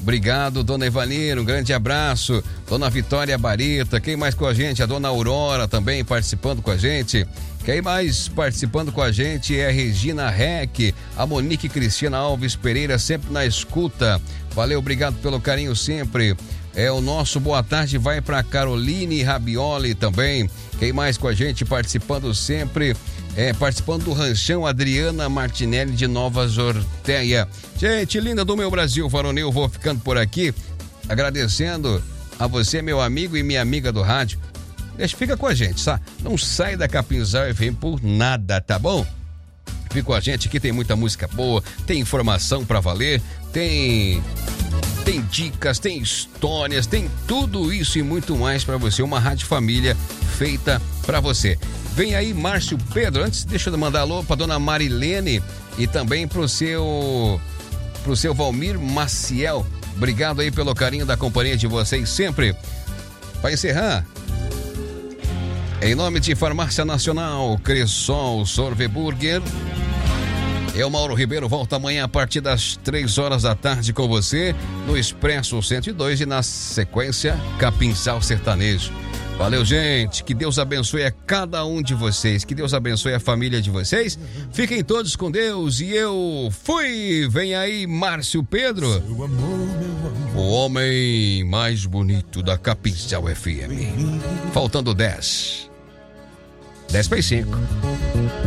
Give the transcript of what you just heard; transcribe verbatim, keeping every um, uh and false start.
Obrigado, dona Evanir, um grande abraço. Dona Vitória Barita, quem mais com a gente? A dona Aurora também participando com a gente. Quem mais participando com a gente é a Regina Reck, a Monique Cristina Alves Pereira, sempre na escuta. Valeu, obrigado pelo carinho sempre. É o nosso boa tarde vai para Caroline Rabioli também. Quem mais com a gente participando sempre? É, participando do Ranchão, Adriana Martinelli de Nova Zorteia. Gente linda do meu Brasil varonil, vou ficando por aqui, agradecendo a você, meu amigo e minha amiga do rádio. Deixa, fica com a gente, tá? Não sai da Capinzal F M por nada, tá bom? Fica com a gente que tem muita música boa, tem informação pra valer, tem... Tem dicas, tem histórias, tem tudo isso e muito mais pra você. Uma rádio família feita pra você. Vem aí, Márcio Pedro. Antes, deixa eu mandar alô pra dona Marilene e também pro seu, pro seu Valmir Maciel. Obrigado aí pelo carinho da companhia de vocês sempre. Pra encerrar, em nome de Farmácia Nacional, Cressol, Sorve Burger, eu, Mauro Ribeiro, volto amanhã a partir das três horas da tarde com você no Expresso cento e dois e na sequência Capinzal Sertanejo. Valeu, gente, que Deus abençoe a cada um de vocês, que Deus abençoe a família de vocês, fiquem todos com Deus e eu fui. Vem aí, Márcio Pedro, o homem mais bonito da Capinzal F M. Faltando dez, dez para as cinco.